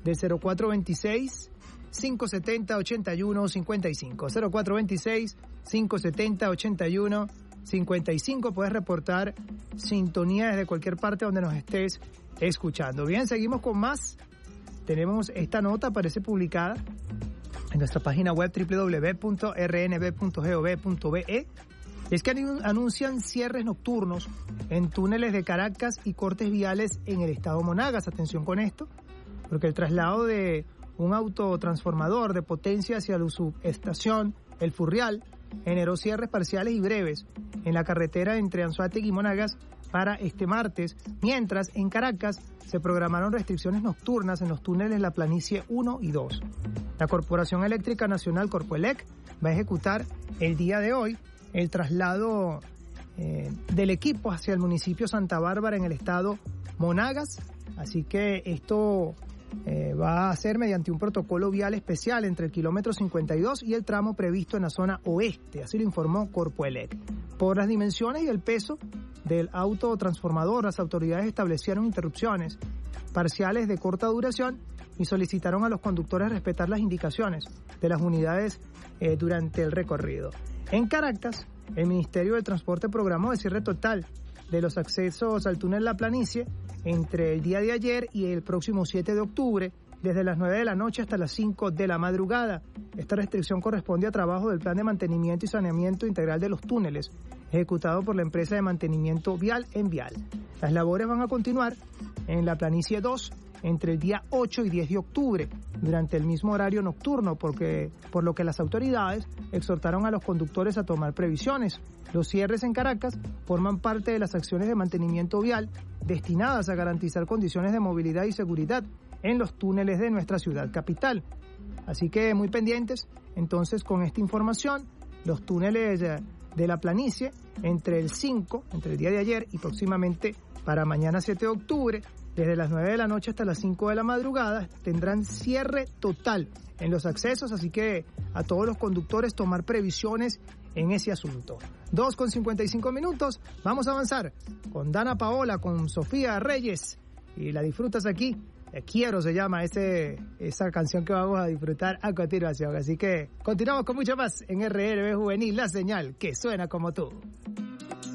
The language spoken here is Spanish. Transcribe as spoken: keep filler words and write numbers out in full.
del cero cuatro veintiséis, cinco setenta, ochenta y uno cincuenta y cinco. cero cuatro veintiséis, cinco setenta, ochenta y uno cincuenta y cinco. Puedes reportar sintonía desde cualquier parte donde nos estés escuchando. Bien, seguimos con más. Tenemos esta nota, aparece publicada en nuestra página web doble u doble u doble u punto r n b punto gov punto be. Es que anuncian cierres nocturnos en túneles de Caracas y cortes viales en el estado Monagas. Atención con esto, porque el traslado de un autotransformador de potencia hacia la subestación El Furrial generó cierres parciales y breves en la carretera entre Anzoátegui y Monagas para este martes, mientras en Caracas se programaron restricciones nocturnas en los túneles La Planicie uno y dos. La Corporación Eléctrica Nacional, Corpoelec, va a ejecutar el día de hoy el traslado eh, del equipo hacia el municipio Santa Bárbara en el estado Monagas, así que esto eh, va a ser mediante un protocolo vial especial entre el kilómetro cincuenta y dos y el tramo previsto en la zona oeste, así lo informó Corpoelec. Por las dimensiones y el peso del autotransformador, las autoridades establecieron interrupciones parciales de corta duración y solicitaron a los conductores respetar las indicaciones de las unidades eh, durante el recorrido. En Caracas, el Ministerio de Transporte programó el cierre total de los accesos al túnel La Planicie entre el día de ayer y el próximo siete de octubre, desde las nueve de la noche hasta las cinco de la madrugada. Esta restricción corresponde a trabajo del Plan de Mantenimiento y Saneamiento Integral de los Túneles, ejecutado por la empresa de mantenimiento Vial en Vial. Las labores van a continuar en La Planicie dos entre el día ocho y diez de octubre, durante el mismo horario nocturno, porque, por lo que las autoridades exhortaron a los conductores a tomar previsiones. Los cierres en Caracas forman parte de las acciones de mantenimiento vial destinadas a garantizar condiciones de movilidad y seguridad en los túneles de nuestra ciudad capital. Así que muy pendientes, entonces, con esta información, los túneles de La Planicie entre el cinco, entre el día de ayer y próximamente para mañana siete de octubre, desde las nueve de la noche hasta las cinco de la madrugada, tendrán cierre total en los accesos, así que a todos los conductores tomar previsiones en ese asunto. dos con cincuenta y cinco minutos, vamos a avanzar con Dana Paola, con Sofía Reyes, y la disfrutas aquí. Te quiero se llama ese, esa canción que vamos a disfrutar a continuación, así que continuamos con mucho más en R R B Juvenil, la señal que suena como tú.